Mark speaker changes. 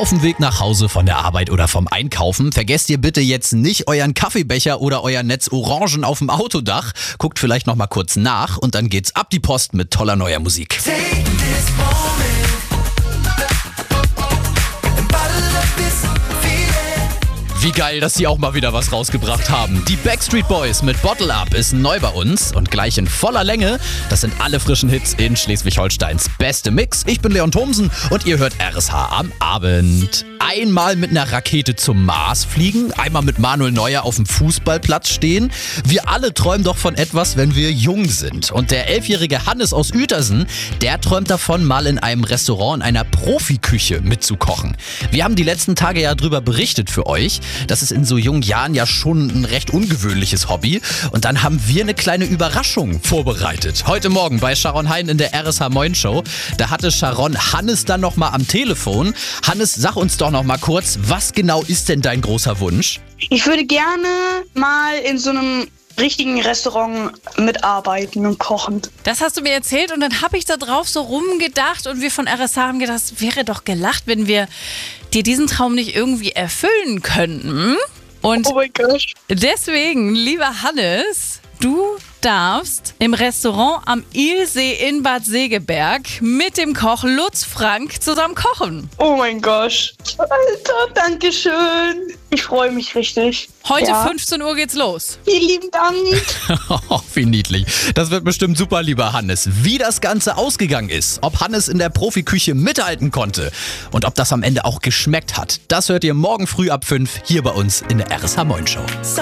Speaker 1: Auf dem Weg nach Hause von der Arbeit oder vom Einkaufen vergesst ihr bitte jetzt nicht euren Kaffeebecher oder euer Netz Orangen auf dem Autodach. Guckt vielleicht noch mal kurz nach und dann geht's ab die Post mit toller neuer Musik. Wie geil, dass sie auch mal wieder was rausgebracht haben. Die Backstreet Boys mit Bottle Up ist neu bei uns und gleich in voller Länge. Das sind alle frischen Hits in Schleswig-Holsteins beste Mix. Ich bin Leon Thomsen und ihr hört RSH am Abend. Einmal mit einer Rakete zum Mars fliegen, einmal mit Manuel Neuer auf dem Fußballplatz stehen. Wir alle träumen doch von etwas, wenn wir jung sind. Und der 11-jährige Hannes aus Uetersen, der träumt davon, mal in einem Restaurant in einer Profiküche mitzukochen. Wir haben die letzten Tage ja drüber berichtet für euch. Das ist in so jungen Jahren ja schon ein recht ungewöhnliches Hobby. Und dann haben wir eine kleine Überraschung vorbereitet. Heute Morgen bei Sharon Hein in der RSH Moin Show. Da hatte Sharon Hannes dann nochmal am Telefon. Hannes, sag uns doch noch mal kurz, was genau ist denn dein großer Wunsch?
Speaker 2: Ich würde gerne mal in so einem richtigen Restaurant mitarbeiten und kochen.
Speaker 3: Das hast du mir erzählt und dann habe ich da drauf so rumgedacht und wir von RSH haben gedacht, es wäre doch gelacht, wenn wir dir diesen Traum nicht irgendwie erfüllen könnten. Und
Speaker 2: Oh mein Gott.
Speaker 3: deswegen, lieber Hannes, du darfst im Restaurant am Ilsee in Bad Segeberg mit dem Koch Lutz Frank zusammen kochen.
Speaker 2: Oh mein Gott. Alter, danke schön. Ich freue mich richtig.
Speaker 3: Heute
Speaker 2: Ja.
Speaker 3: 15 Uhr geht's los.
Speaker 2: Vielen lieben Dank.
Speaker 1: Oh, wie niedlich. Das wird bestimmt super, lieber Hannes. Wie das Ganze ausgegangen ist, ob Hannes in der Profiküche mithalten konnte und ob das am Ende auch geschmeckt hat, das hört ihr morgen früh ab 5 hier bei uns in der RSH Moin Show.